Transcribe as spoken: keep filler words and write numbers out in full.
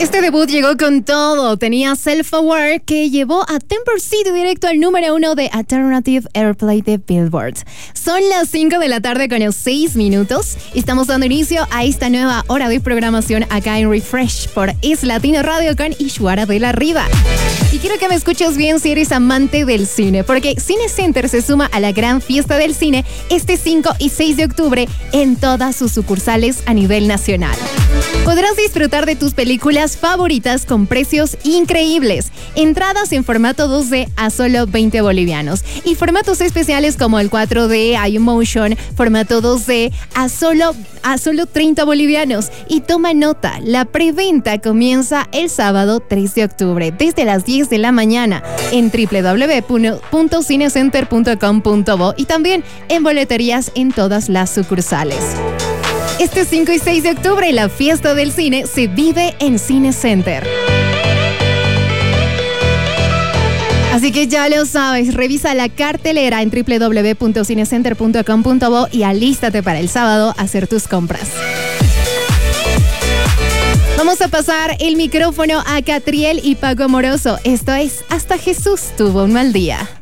Este debut llegó con todo. Tenía Self-Aware, que llevó a Temper City directo al número uno de Alternative Airplay de Billboard. Son las cinco de la tarde con los seis minutos. Estamos dando inicio a esta nueva hora de programación acá en Refresh por Es Latino Radio con Ishwara de la Riva. Y quiero que me escuches bien si eres amante del cine, porque Cine Center se suma a la gran fiesta del cine este cinco y seis de octubre en todas sus sucursales a nivel nacional. Podrás disfrutar de tus películas favoritas con precios increíbles. Entradas en formato dos D a solo veinte bolivianos y formatos especiales como el cuatro D, iMotion, formato dos D a solo, a solo treinta bolivianos. Y toma nota, la preventa comienza el sábado tres de octubre desde las diez de la mañana en doble u doble u doble u punto cinecenter punto com punto bo y también en boleterías en todas las sucursales. Este cinco y seis de octubre la fiesta del cine se vive en Cine Center. Así que ya lo sabes, revisa la cartelera en doble u doble u doble u punto cinecenter punto com punto bo y alístate para el sábado a hacer tus compras. Vamos a pasar el micrófono a Catriel y Paco Amoroso. Esto es Hasta Jesús tuvo un mal día.